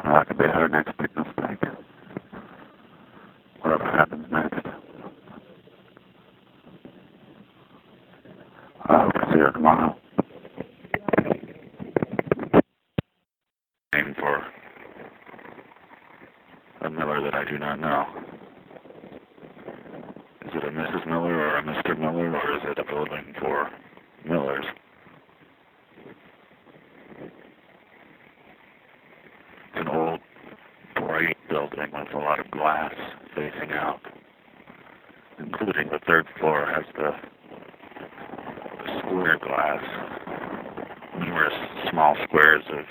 That could be her next big mistake. Whatever happens next. I hope to see her tomorrow. Name for a Miller that I do not know. Is it a Mrs. Miller or a Mr. Miller, or is it a building for Millers? It's an old, bright building with a lot of glass facing out, including the third floor has the square glass, numerous small squares of,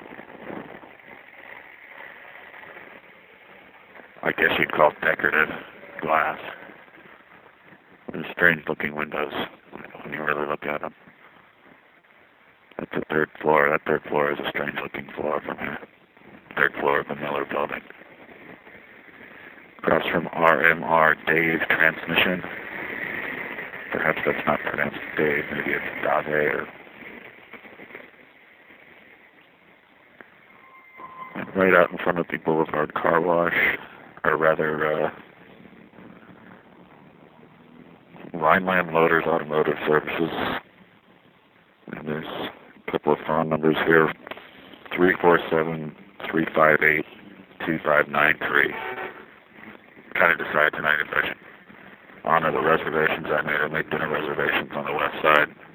I guess you'd call it decorative glass. They're strange looking windows when you really look at them. That's the third floor. That third floor is a strange looking floor from here. Third floor of the Miller building. Across from RMR Dave Transmission. Perhaps that's not pronounced Dave, maybe it's Dave or... And right out in front of the Boulevard Car Wash, or rather, Rhineland Motors Automotive Services. And there's a couple of phone numbers here, 347-358-2593. Kind of decide tonight if I should honor the reservations I made or make dinner reservations on the west side.